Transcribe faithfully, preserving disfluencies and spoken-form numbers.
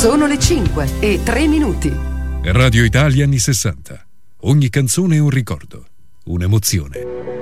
Sono le cinque e tre minuti. Radio Italia anni sessanta. Ogni canzone è un ricordo, un'emozione.